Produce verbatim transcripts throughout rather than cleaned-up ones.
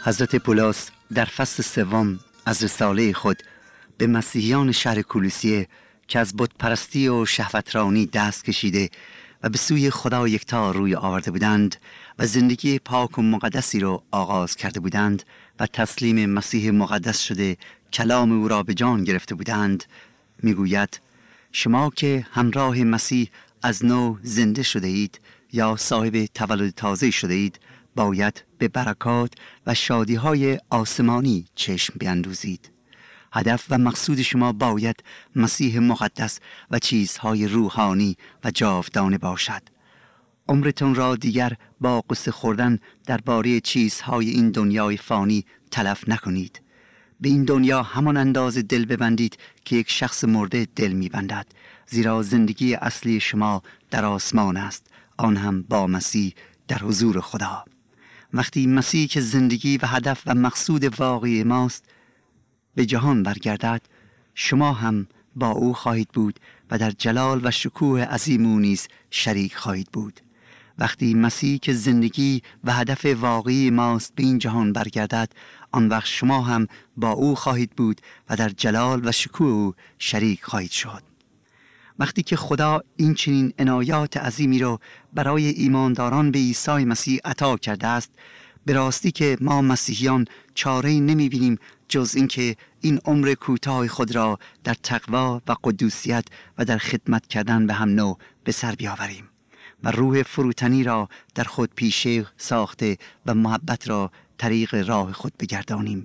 حضرت پولس در فصل سوم از رساله خود به مسیحیان شهر کولوسیه که از بت پرستی و شهوترانی دست کشیده و به سوی خدا یکتا روی آورده بودند و زندگی پاک و مقدسی را آغاز کرده بودند و تسلیم مسیح مقدس شده کلام او را به جان گرفته بودند، میگوید شما که همراه مسیح از نو زنده شده اید یا صاحب تولد تازه شده اید، باید به برکات و شادی‌های آسمانی چشم بیندوزید. هدف و مقصود شما باید مسیح مقدس و چیزهای روحانی و جاودانه باشد. عمرتون را دیگر با قصه خوردن درباره چیزهای این دنیای فانی تلف نکنید. به این دنیا همان اندازه دل ببندید که یک شخص مرده دل می‌بندد، زیرا زندگی اصلی شما در آسمان است، آن هم با مسیح در حضور خدا. وقتی مسیح که زندگی و هدف و مقصود واقعی ماست به جهان برگردد، شما هم با او خواهید بود و در جلال و شکوه عظیم او نیز شریک خواهید بود. وقتی مسیح که زندگی و هدف واقعی ماست به این جهان برگردد، آن وقت شما هم با او خواهید بود و در جلال و شکوه او شریک خواهید شد. وقتی که خدا این چنین عنایات عظیمی را برای ایمانداران به عیسی مسیح عطا کرده است، به راستی که ما مسیحیان چاره‌ای نمی‌بینیم جز اینکه این عمر کوتاه خود را در تقوا و قدوسیت و در خدمت کردن به هم نوع به سر بیاوریم و روح فروتنی را در خود پیشه ساخته و محبت را طریق راه خود بگردانیم.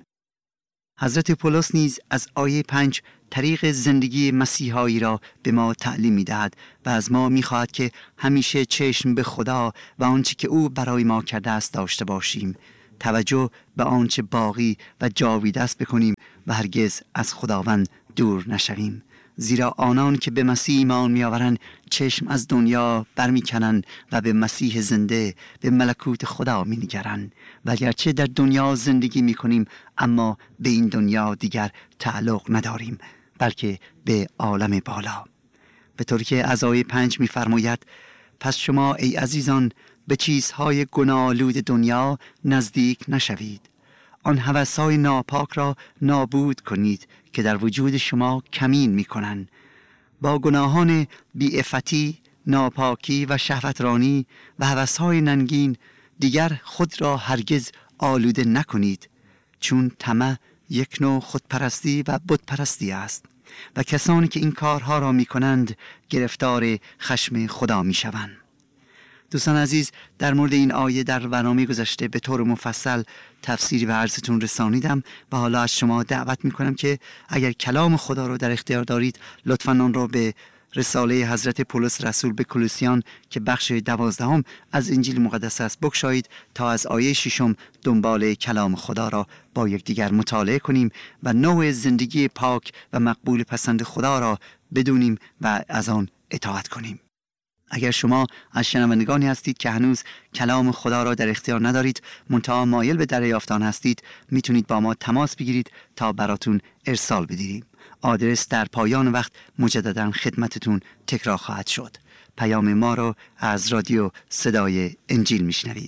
حضرت پولس نیز از آیه پنج طریق زندگی مسیحایی را به ما تعلیم می‌دهد و از ما می‌خواهد که همیشه چشم به خدا و آنچه که او برای ما کرده است داشته باشیم، توجه به آنچه باقی و جاویده است بکنیم و هرگز از خداوند دور نشویم، زیرا آنان که به مسیح ایمان می‌آورند چشم از دنیا برمی‌کنند و به مسیح زنده، به ملکوت خدا می‌نگرند. و اگرچه در دنیا زندگی می‌کنیم اما به این دنیا دیگر تعلق نداریم، بلکه به عالم بالا. به طوری که از آیه پنج می‌فرماید پس شما ای عزیزان به چیزهای گناه‌آلود دنیا نزدیک نشوید. آن هوس‌های ناپاک را نابود کنید که در وجود شما کمین می‌کنند. با گناهان بی‌عفتی، ناپاکی و شهوترانی و هوس‌های ننگین دیگر خود را هرگز آلوده نکنید، چون طمع یک نوع خودپرستی و بتپرستی است و کسانی که این کارها را می‌کنند گرفتار خشم خدا می‌شوند. دوستان عزیز، در مورد این آیه در برنامه گذشته به طور مفصل تفسیری به عرضتون رسانیدم و حالا از شما دعوت میکنم که اگر کلام خدا رو در اختیار دارید لطفاً آن را به رساله حضرت پولس رسول به کولوسیان که بخش دوازدهم از انجیل مقدس است بگشایید تا از آیه ششم دنبال کلام خدا را با یکدیگر مطالعه کنیم و نوع زندگی پاک و مقبول پسند خدا را بدونیم و از آن اطاعت کنیم. اگر شما از شنوندگانی هستید که هنوز کلام خدا را در اختیار ندارید منتها مایل به دریافت آن هستید، میتونید با ما تماس بگیرید تا براتون ارسال بدهیم. آدرس در پایان وقت مجددا خدمتتون تکرار خواهد شد. پیام ما را از رادیو صدای انجیل میشنوید.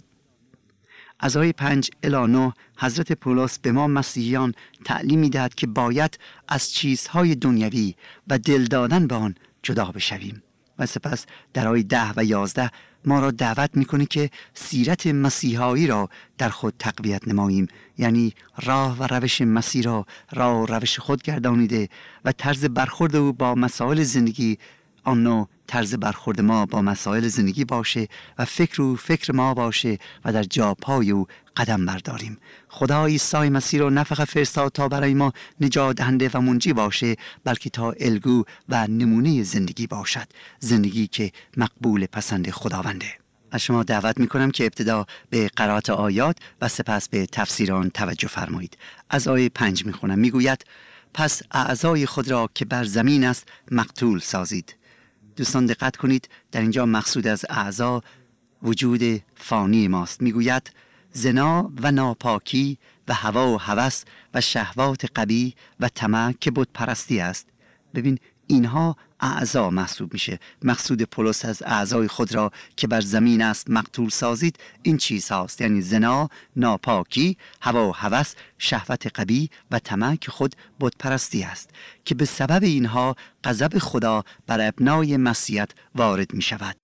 از آیه پنج الی نه حضرت پولس به ما مسیحیان تعلیم میدهد که باید از چیزهای دنیوی و دل دادن به آن جدا بشویم و سپس در آیه ده و یازده ما را دعوت میکنه که سیرت مسیحایی را در خود تقویت نماییم، یعنی راه و روش مسیح را راه و روش خود گردانیده و طرز برخورد او با مسائل زندگی آن نوع طرز برخورد ما با مسائل زندگی باشه و فکر او فکر ما باشه و در جاپای او قدم برداریم. خدا عیسی مسیح را نه فقط فرستاد تا برای ما نجات دهنده و منجی باشه، بلکه تا الگو و نمونه زندگی باشد، زندگی که مقبول پسند خداونده. از شما دعوت میکنم که ابتدا به قرائت آیات و سپس به تفسیر آن توجه فرمایید. از آیه پنج میخونم. میگوید پس اعضای خود را که بر زمین است مقتول سازید. دوستان دقت کنید، در اینجا مقصود از اعضا وجود فانی ماست. میگوید زنا و ناپاکی و هوا و هوس و شهوات قبیح و طمع که بت پرستی است. ببین اینها اعضا محسوب میشه. مقصود پولس از اعضای خود را که بر زمین است مقتول سازید این چیز هاست، یعنی زنا، ناپاکی، هوا و هوس، شهوت قبیح و طمع که خود بت پرستی است، که به سبب اینها غضب خدا بر ابنای مسیحیت وارد می شود.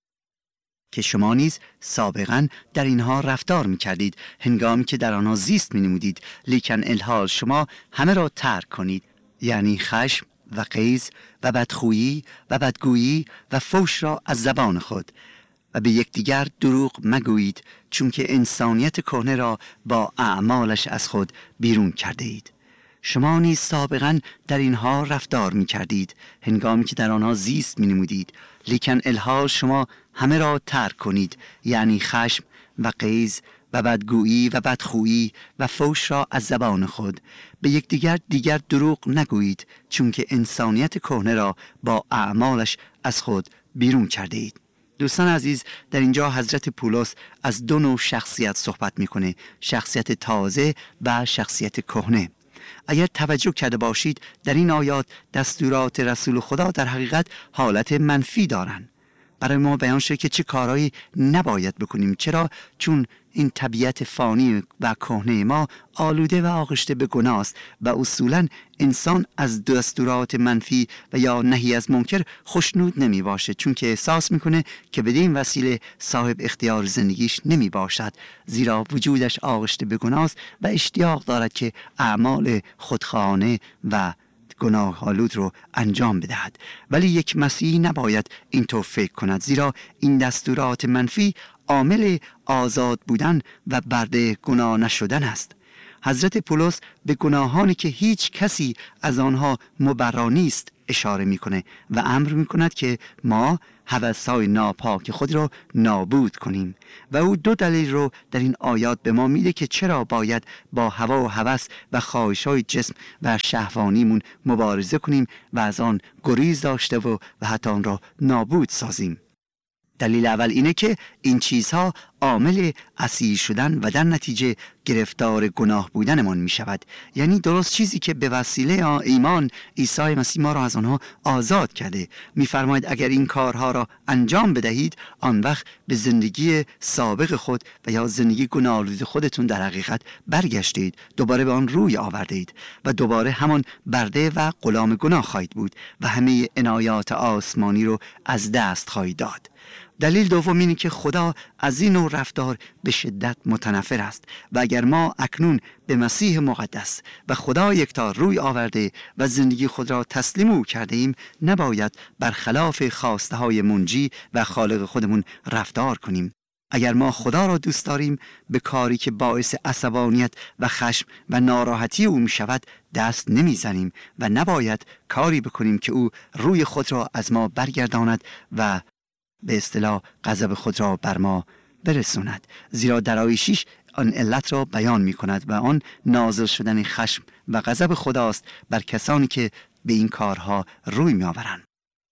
که شما نیز سابقا در اینها رفتار می کردید هنگامی که در آنها زیست می نمودید، لیکن الحال شما همه را ترک کنید، یعنی خشم و غیظ و بدخویی و بدگویی و فحش را از زبان خود، و به یکدیگر دروغ مگویید، چون که انسانیت کهنه را با اعمالش از خود بیرون کرده اید. شما نیز سابقا در اینها رفتار می کردید هنگامی که در آنها زیست می نمودید، لیکن الحال شما همه را ترک کنید، یعنی خشم و غیظ و بدگویی و بدخویی و فحش را از زبان خود. به یکدیگر دیگر دروغ نگویید، چون که انسانیت کهنه را با اعمالش از خود بیرون کرده اید. دوستان عزیز، در اینجا حضرت پولس از دو نوع شخصیت صحبت میکنه، شخصیت تازه و شخصیت کهنه. اگر توجه کرده باشید در این آیات دستورات رسول خدا در حقیقت حالت منفی دارند. برای ما بیان شده که چه کارهایی نباید بکنیم. چرا؟ چون این طبیعت فانی و کهنه ما آلوده و آغشته به گناه است و اصولا انسان از دستورات منفی و یا نهی از منکر خوشنود نمی باشه، چون که احساس میکنه که بدین وسیله صاحب اختیار زندگیش نمی باشد، زیرا وجودش آغشته به گناه است و اشتیاق دارد که اعمال خودخواهانه و گناه آلود رو انجام بدهد. ولی یک مسیحی نباید اینطور فکر کند، زیرا این دستورات منفی عامل آزاد بودن و برده گناه نشدن است. حضرت پولس به گناهانی که هیچ کسی از آنها مبرا نیست اشاره میکنه و امر میکند که ما هوس‌های ناپاک خود را نابود کنیم، و او دو دلیل رو در این آیات به ما میده که چرا باید با هوا و هوس و خواهش‌های جسم و شهوانیمون مبارزه کنیم و از آن گریز داشته و, و حتی آن را نابود سازیم. دلیل اول اینه که این چیزها عامل اسیر شدن و در نتیجه گرفتار گناه بودنمان می شود. یعنی درست چیزی که به وسیله ایمان عیسی مسیح ما را از آنها آزاد کرده. می فرماید اگر این کارها را انجام بدهید آن وقت به زندگی سابق خود و یا زندگی گناه آلود خودتون در حقیقت برگشتید، دوباره به آن روی آوردید و دوباره همان برده و غلام گناه خواهید بود و همه عنایات آسمانی رو از دست خواهید داد. دلیل دوم اینه که خدا از این نوع رفتار به شدت متنفر است و اگر ما اکنون به مسیح مقدس و خدا یکتا روی آورده و زندگی خود را تسلیم او کرده ایم، نباید برخلاف خواسته های منجی و خالق خودمون رفتار کنیم. اگر ما خدا را دوست داریم به کاری که باعث عصبانیت و خشم و ناراحتی او می شود دست نمی زنیم و نباید کاری بکنیم که او روی خود را از ما برگرداند و به اصطلاح غضب خود را بر ما برسوند، زیرا در آیه شش آن علت را بیان می کند و آن نازل شدن خشم و غضب خداست بر کسانی که به این کارها روی می آورند.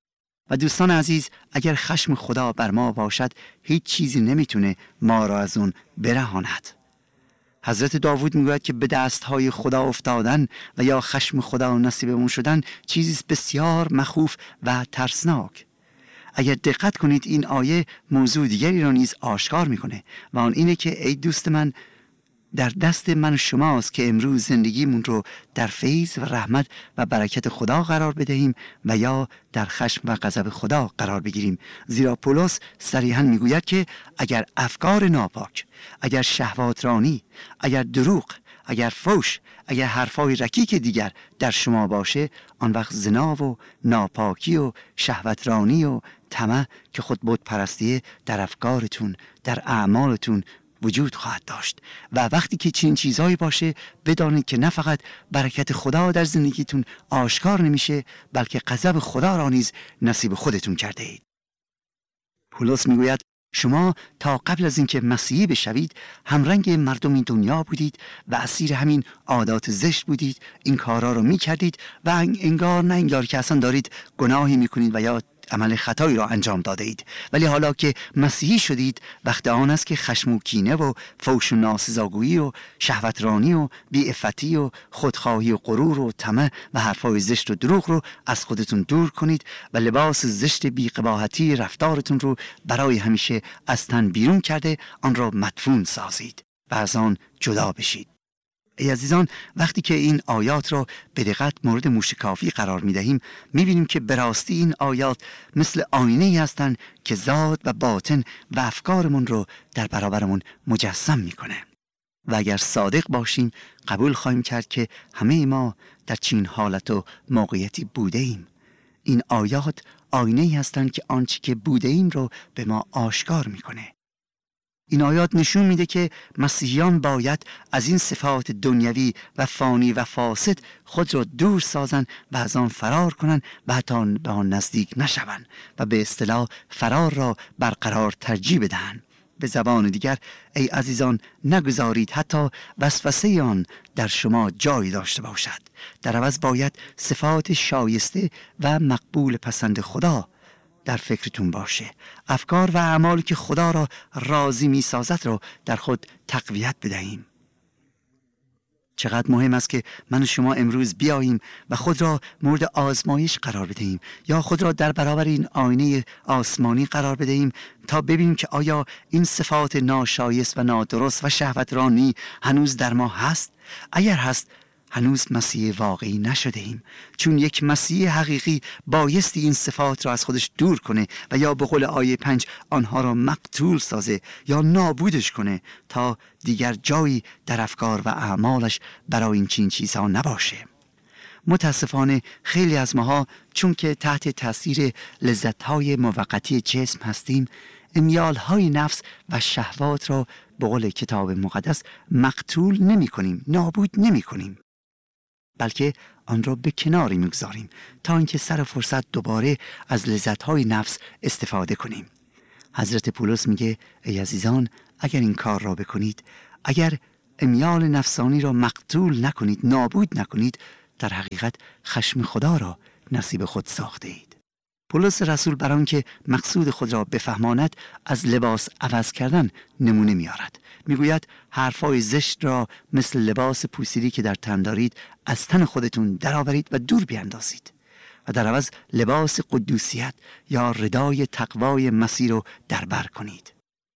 و دوستان عزیز، اگر خشم خدا بر ما باشد هیچ چیزی نمیتونه ما را از اون برهاند. حضرت داوود میگوید که به دستهای خدا افتادن و یا خشم خدا نصیبمون شدن چیزی بسیار مخوف و ترسناک. اگر دقت کنید این آیه موضوع دیگری را نیز آشکار میکنه و آن اینه که ای دوست من، در دست من و شماست که امروز زندگیمون رو در فیض و رحمت و برکت خدا قرار بدهیم و یا در خشم و غضب خدا قرار بگیریم. زیرا پولس صریحاً میگوید که اگر افکار ناپاک، اگر شهوات رانی، اگر دروغ، اگر فحش، اگر حرفای رکیک دیگر در شما باشه، آن وقت زنا و ناپاکی و شهوت رانی و طمع که خود بت پرستیه در افکارتون، در اعمالتون وجود خواهد داشت. و وقتی که چنین چیزهایی باشه بدانید که نه فقط برکت خدا در زندگیتون آشکار نمیشه، بلکه غضب خدا را نیز نصیب خودتون کرده اید. پولس میگوید شما تا قبل از اینکه مسیحی بشوید همرنگ مردم این دنیا بودید و اسیر همین عادات زشت بودید، این کارا رو میکردید و انگار نه انگار که اصلا دارید گناهی میکنید و یا عمل خطایی را انجام داده اید، ولی حالا که مسیحی شدید وقت آن است که خشم و کینه و فوش و ناسزاگویی و شهوترانی و بی‌عفتی و خودخواهی و غرور و طمع و حرفای زشت و دروغ رو از خودتون دور کنید و لباس زشت بی‌قباحتی رفتارتون رو برای همیشه از تن بیرون کرده آن را مدفون سازید و از آن جدا بشید. ای عزیزان، وقتی که این آیات را به دقت مورد موشکافی قرار می دهیم می بینیم که به راستی این آیات مثل آینه ای هستند که ذات و باطن و افکارمون رو در برابرمون مجسم می کنه. و اگر صادق باشیم قبول خواهیم کرد که همه ما در چنین حالت و موقعیتی بوده ایم. این آیات آینه ای هستند که آنچه که بوده ایم رو به ما آشکار می کنه. این آیات نشون میده که مسیحیان باید از این صفات دنیوی و فانی و فاسد خود را دور سازند و از آن فرار کنند و حتی به آن نزدیک نشوند و به اصطلاح فرار را برقرار ترجیح بدهند. به زبان دیگر ای عزیزان، نگذارید حتی وسوسه آن در شما جای داشته باشد. در عوض باید صفات شایسته و مقبول پسند خدا در فکرتون باشه. افکار و اعمالی که خدا را راضی می سازد را در خود تقویت بدهیم. چقدر مهم است که من و شما امروز بیاییم و خود را مورد آزمایش قرار بدهیم یا خود را در برابر این آینه آسمانی قرار بدهیم تا ببینیم که آیا این صفات ناشایست و نادرست و شهوترانی هنوز در ما هست. اگر هست هنوز مسیح واقعی نشده ایم، چون یک مسیح حقیقی بایستی این صفات را از خودش دور کنه و یا به قول آیه پنج آنها را مقتول سازه یا نابودش کنه تا دیگر جایی در افکار و اعمالش برای این چین چیزها نباشه. متاسفانه خیلی از ماها چون که تحت تاثیر لذت‌های موقتی جسم هستیم، امیال‌های نفس و شهوات را به قول کتاب مقدس مقتول نمی کنیم، نابود نمی کنیم، بلکه آن را به کناری میگذاریم تا اینکه سر فرصت دوباره از لذت‌های نفس استفاده کنیم. حضرت پولس میگه ای عزیزان، اگر این کار را بکنید، اگر امیال نفسانی را مقتول نکنید، نابود نکنید، در حقیقت خشم خدا را نصیب خود ساخته اید. پولس رسول برای آنکه مقصود خود را بفهماند از لباس عوض کردن نمونه میارد. میگوید حرفای زشت را مثل لباس پوسیدی که در تن دارید از تن خودتون درآورید و دور بیاندازید و در عوض لباس قدوسیت یا ردای تقوای مسیح رو در بر کنید.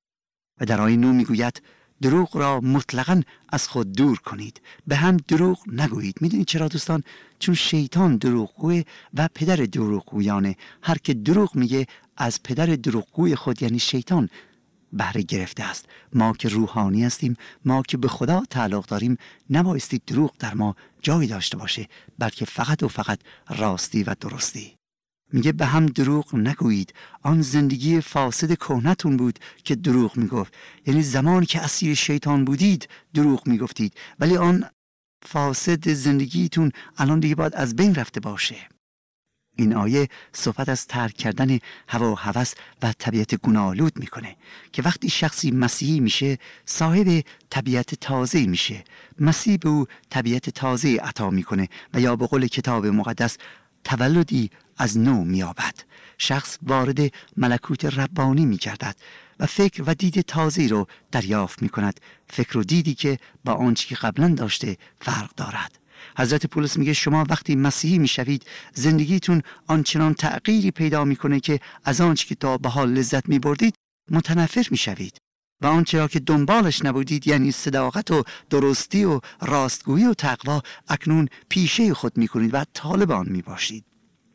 و در آیه نو میگوید دروغ را مطلقاً از خود دور کنید، به هم دروغ نگویید. میدونید چرا دوستان؟ چون شیطان دروغگوه و پدر دروغگویانه. هر که دروغ میگه از پدر دروغگوی خود یعنی شیطان بهره گرفته است. ما که روحانی هستیم، ما که به خدا تعلق داریم، نبایستی دروغ در ما جای داشته باشه، بلکه فقط و فقط راستی و درستی. میگه به هم دروغ نگویید. آن زندگی فاسد کهنتون بود که دروغ میگفت، یعنی زمانی که اسیر شیطان بودید دروغ میگفتید، ولی آن فاسد زندگیتون الان دیگه باید از بین رفته باشه. این آیه صحبت از ترک کردن هوا و هوس و طبیعت گناه‌آلود میکنه که وقتی شخصی مسیحی میشه صاحب طبیعت تازه میشه. مسیح به او طبیعت تازه عطا میکنه و یا به قول کتاب مقدس تولدی از نو میابد. شخص وارد ملکوت ربانی میگردد و فکر و دید تازه رو دریافت میکند، فکر و دیدی که با آنچه که قبلا داشته فرق دارد. حضرت پولس میگه شما وقتی مسیحی میشوید زندگیتون آنچنان تغییری پیدا میکنه که از آنچه که تا به حال لذت میبردید متنفر میشوید و آنچه که دنبالش نبودید، یعنی صداقت و درستی و راستگویی و تقوا، اکنون پیشه خود میکنید و طالب آن میباشید.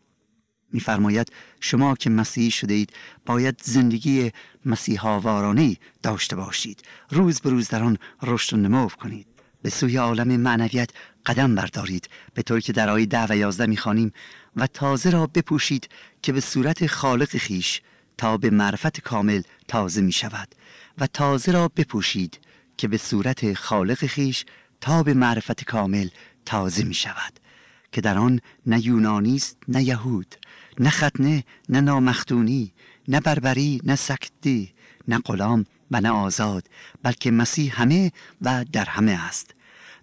میفرماید شما که مسیحی شده اید باید زندگی مسیحا وارانه داشته باشید، روز به روز در آن رشد و نمو کنید، به سوی عالم معنویت قدم بردارید، به طوری که در آیه ده و یازده میخوانیم و تازه را بپوشید که به صورت خالق خیش تا به معرفت کامل تازه می شود و تازه را بپوشید که به صورت خالق خیش تا به معرفت کامل تازه می شود که در آن نه یونانی است نه یهود، نه ختنه نه نامختونی، نه بربری نه سکتی، نه غلام و نه آزاد، بلکه مسیح همه و در همه است.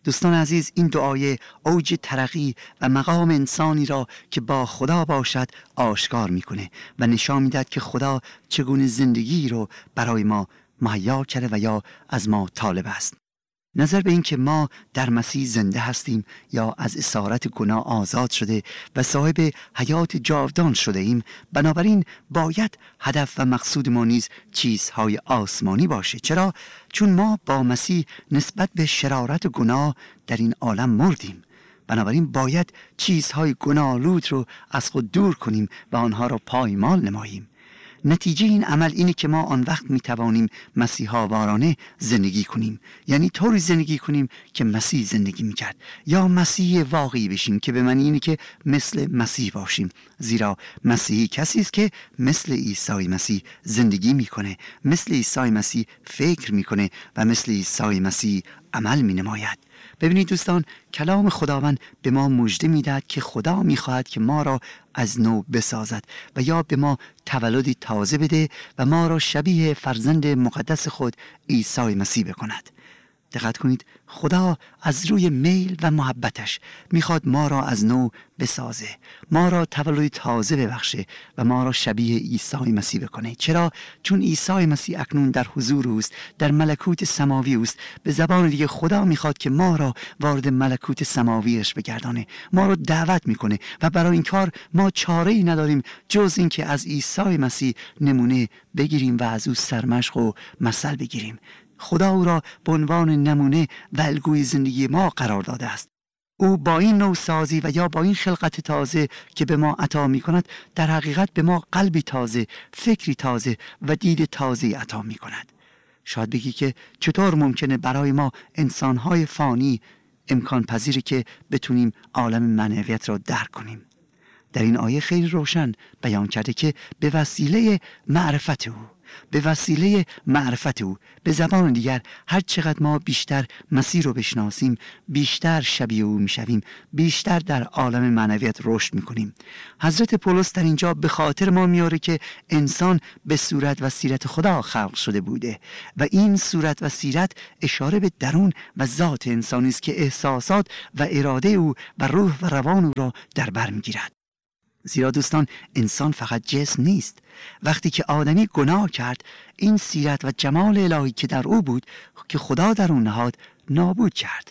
دوستان عزیز، این دعای اوج ترقی و مقام انسانی را که با خدا باشد آشکار میکنه و نشان میدهد که خدا چگونه زندگی رو برای ما مهیا کرده و یا از ما طالب است. نظر به این که ما در مسیح زنده هستیم یا از اسارت گناه آزاد شده و صاحب حیات جاودان شده ایم، بنابراین باید هدف و مقصود ما نیز چیزهای آسمانی باشه. چرا؟ چون ما با مسیح نسبت به شرارت گناه در این عالم مردیم. بنابراین باید چیزهای گناه‌آلود رو از خود دور کنیم و آنها را پایمال نماییم. نتیجه این عمل اینه که ما آن وقت می توانیم مسیحا وارانه زندگی کنیم، یعنی طوری زندگی کنیم که مسیح زندگی می کرد، یا مسیح واقعی بشیم که به معنی اینه که مثل مسیح باشیم، زیرا مسیحی کسی است که مثل عیسی مسیح زندگی میکنه، مثل عیسی مسیح فکر میکنه و مثل عیسی مسیح عمل می نماید. ببینید دوستان، کلام خداوند به ما مژده میدهد که خدا میخواهد که ما را از نو بسازد و یا به ما تولدی تازه بده و ما را شبیه فرزند مقدس خود عیسی مسیح بکند. دقت کنید، خدا از روی میل و محبتش میخواد ما را از نو بسازه، ما را تولد تازه ببخشه و ما را شبیه عیسی مسیح بکنه. چرا؟ چون عیسی مسیح اکنون در حضور اوست، در ملکوت سماوی اوست. به زبان دیگه خدا میخواد که ما را وارد ملکوت سماویش بگردانه، ما را دعوت میکنه و برای این کار ما چاره ای نداریم جز این که از عیسی مسیح نمونه بگیریم و از او سرمشق و مثل بگیریم. خدا او را به عنوان نمونه و الگوی زندگی ما قرار داده است. او با این نوسازی و یا با این خلقت تازه که به ما عطا می کند، در حقیقت به ما قلبی تازه، فکری تازه و دید تازه عطا می کند. شاید بگی که چطور ممکنه برای ما انسانهای فانی امکان پذیری که بتونیم عالم معنویت را درک کنیم؟ در این آیه خیلی روشن بیان کرده که به وسیله معرفت او، به وسیله معرفت او، به زبان دیگر هر چقدر ما بیشتر مسیح رو بشناسیم، بیشتر شبیه او میشویم، بیشتر در عالم معنویت رشد میکنیم. حضرت پولس در اینجا به خاطر ما میاره که انسان به صورت و سیرت خدا خلق شده بوده و این صورت و سیرت اشاره به درون و ذات انسانی است که احساسات و اراده او و روح و روان او را در بر میگیرد. زیرا دوستان، انسان فقط جسم نیست. وقتی که آدمی گناه کرد، این سیرت و جمال الهی که در او بود که خدا در اون نهاد نابود کرد.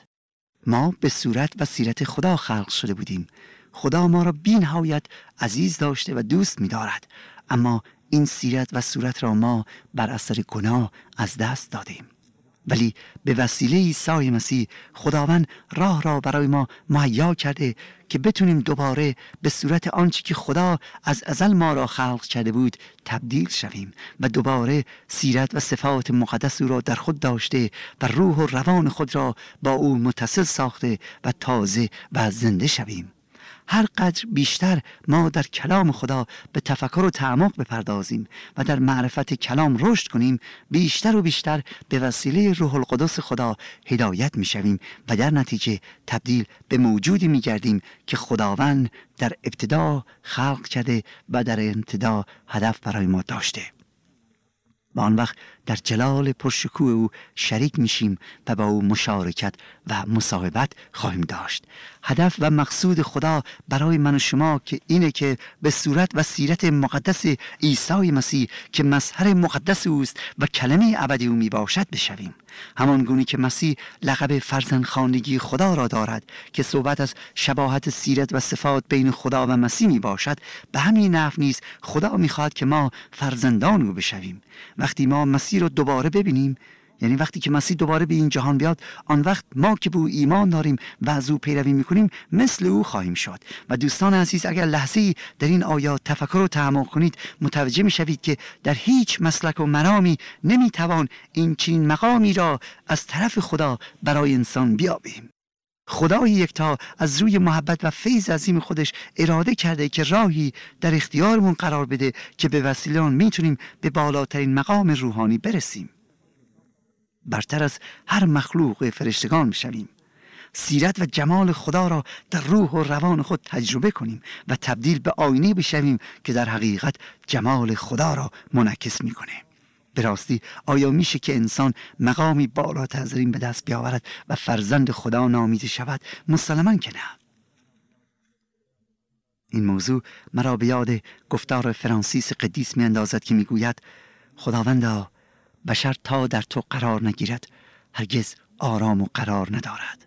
ما به صورت و سیرت خدا خلق شده بودیم. خدا ما را بی نهایت عزیز داشته و دوست می دارد، اما این سیرت و صورت را ما بر اثر گناه از دست دادیم. ولی به وسیله عیسی مسیح خداوند راه را برای ما مهیا کرده که بتونیم دوباره به صورت آنچه که خدا از ازل ما را خلق کرده بود تبدیل شویم و دوباره سیرت و صفات مقدس او را در خود داشته و روح و روان خود را با او متصل ساخته و تازه و زنده شویم. هر قدر بیشتر ما در کلام خدا به تفکر و تعمق بپردازیم و در معرفت کلام رشد کنیم، بیشتر و بیشتر به وسیله روح القدس خدا هدایت می شویم و در نتیجه تبدیل به موجودی می گردیم که خداوند در ابتدا خلق کرده و در ابتدا هدف برای ما داشته. و آن وقت در جلال پرشکوه او شریک میشیم و با او مشارکت و مصاحبت خواهیم داشت. هدف و مقصود خدا برای من و شما که اینه که به صورت و سیرت مقدس عیسی مسیح که مظهر مقدس اوست و کلمه ابدی او می باشد بشویم. همان گونه که مسیح لقب فرزندخواندگی خدا را دارد که صحبت از شباهت سیرت و صفات بین خدا و مسیح می باشد، به همین نحو نیز خدا می خواهد که ما فرزندان او بشویم. وقتی ما مسیح رو دوباره ببینیم، یعنی وقتی که مسیح دوباره به این جهان بیاد، آن وقت ما که به او ایمان داریم و از او پیروی میکنیم مثل او خواهیم شد. و دوستان عزیز، اگر لحظه‌ای در این آیات تفکر و تعمق کنید، متوجه میشوید که در هیچ مسلک و مرامی نمیتوان این چنین مقامی را از طرف خدا برای انسان بیابیم. خدای یکتا از روی محبت و فیض عظیم خودش اراده کرده که راهی در اختیارمون قرار بده که به وسیله آن میتونیم به بالاترین مقام روحانی برسیم، برتر از هر مخلوق فرشتگان بشویم، سیرت و جمال خدا را در روح و روان خود تجربه کنیم و تبدیل به آینه بشویم که در حقیقت جمال خدا را منعکس میکنه. به راستی آیا میشه که انسان مقامی بالاتر از این به دست بیاورد و فرزند خدا نامیده شود؟ مسلماً که نه. این موضوع مرا به یاد گفتار فرانسیس قدیس می اندازد که می گوید خداوندا، بشر تا در تو قرار نگیرد هرگز آرام و قرار ندارد.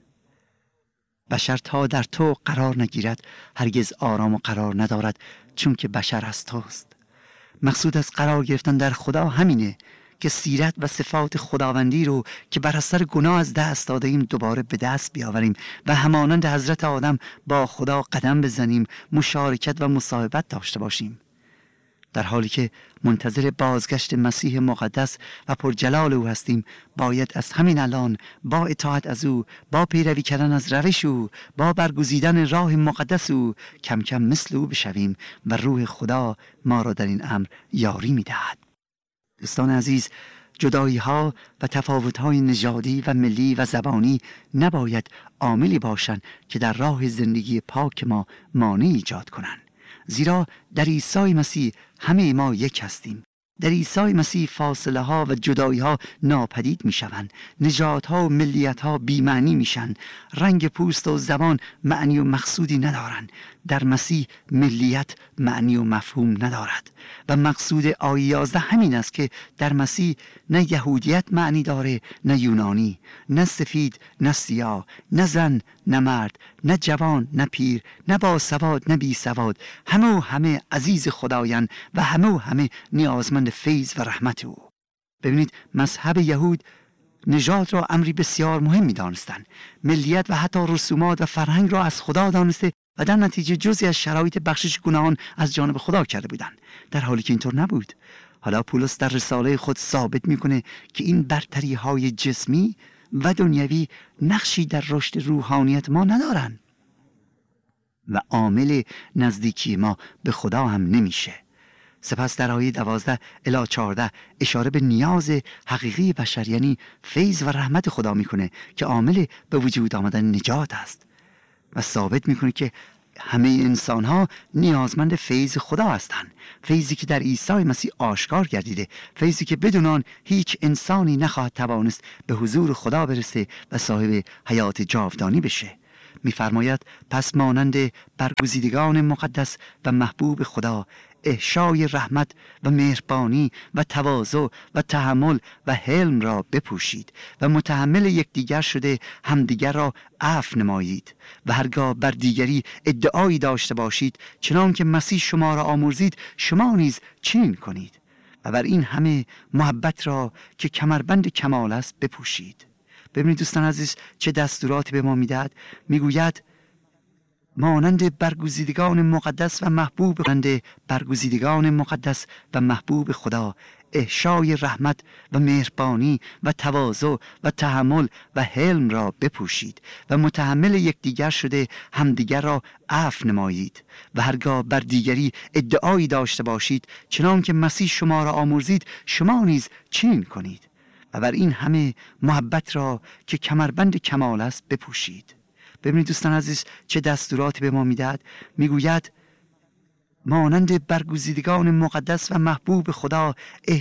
بشر تا در تو قرار نگیرد هرگز آرام و قرار ندارد، چون که بشر از توست. مقصود از قرار گرفتن در خدا همینه که سیرت و صفات خداوندی رو که بر اثر گناه از دست داده ایم دوباره به دست بیاوریم و همانند حضرت آدم با خدا قدم بزنیم، مشارکت و مصاحبت داشته باشیم. در حالی که منتظر بازگشت مسیح مقدس و پرجلال او هستیم، باید از همین الان با اطاعت از او، با پیروی کردن از روش او، با برگزیدن راه مقدس او کم کم مثل او بشویم و روح خدا ما را در این امر یاری می‌دهد. دوستان عزیز، جدایی ها و تفاوت های نژادی و ملی و زبانی نباید عاملی باشند که در راه زندگی پاک ما مانع ایجاد کنند. زیرا در عیسی مسیح همه ما یک هستیم. در عیسی مسیح فاصله ها و جدایی ها ناپدید می شوند. نژاد ها و ملیت ها بی معنی می شوند. رنگ پوست و زبان معنی و مقصودی ندارند. در مسیح ملیت معنی و مفهوم ندارد. و مقصود آیه یازده همین است که در مسیح نه یهودیت معنی داره نه یونانی، نه سفید نه سیاه، نه زن نه مرد، نه جوان نه پیر، نه با سواد نه بی سواد، همه و همه عزیز خدایند و همه و همه نیازمند فیض و رحمت او. ببینید، مذهب یهود نژاد را امری بسیار مهم می دانستند. ملیت و حتی رسومات و فرهنگ را از خدا دانسته و در نتیجه جزئی از شرایط بخشش گناهان از جانب خدا کرده بودند، در حالی که اینطور نبود. حالا پولس در رساله خود ثابت میکنه که این برتری های جسمی و دنیوی نقشی در رشد روحانیت ما ندارن و عامل نزدیکی ما به خدا هم نمیشه. سپس در آیه دوازده الی چهارده اشاره به نیاز حقیقی بشر، یعنی فیض و رحمت خدا میکنه که عامل به وجود آمدن نجات است و ثابت میکنه که همه انسان ها نیازمند فیض خدا هستند. فیضی که در عیسی مسیح آشکار گردیده، فیضی که بدون آن هیچ انسانی نخواهد توانست به حضور خدا برسه و صاحب حیات جاودانی بشه. میفرماید پس مانند برگزیدگان مقدس و محبوب خدا احشای رحمت و مهربانی و تواضع و تحمل و حلم را بپوشید و متحمل یکدیگر شده همدیگر را عفو نمایید و هرگاه بر دیگری ادعایی داشته باشید، چنان که مسیح شما را آمرزید شما نیز چنین کنید و بر این همه محبت را که کمربند کمال است بپوشید. ببینید دوستان عزیز چه دستوراتی به ما میدهد. میگوید مانند برگزیدگان مقدس و محبوب مانند برگزیدگان مقدس و محبوب خدا احشای رحمت و مهربانی و تواضع و تحمل و حلم را بپوشید و متحمل یکدیگر شده همدیگر را عفو نمایید و هرگاه بر دیگری ادعایی داشته باشید، چنان که مسیح شما را آمرزید شما نیز چنین کنید و بر این همه محبت را که کمربند کمال است بپوشید. ببینید دوستان عزیز چه دستوراتی به ما میدهد. میگوید مانند برگزیدگان مقدس و محبوب خدا